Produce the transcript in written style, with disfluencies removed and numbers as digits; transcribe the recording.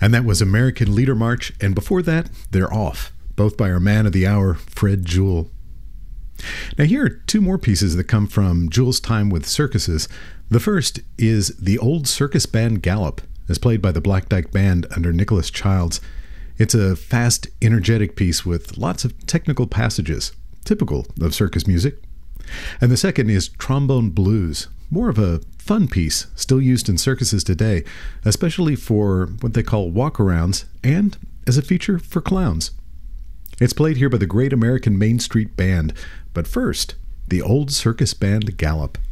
And that was American Leader March, and before that, They're Off, both by our man of the hour, Fred Jewell. Now here are two more pieces that come from Jewell's time with circuses. The first is The Old Circus Band Gallop, as played by the Black Dyke Band under Nicholas Childs. It's a fast, energetic piece with lots of technical passages, typical of circus music. And the second is Trombone Blues, more of a fun piece, still used in circuses today, especially for what they call walkarounds and as a feature for clowns. It's played here by the Great American Main Street Band, but first, The Old Circus Band Gallop.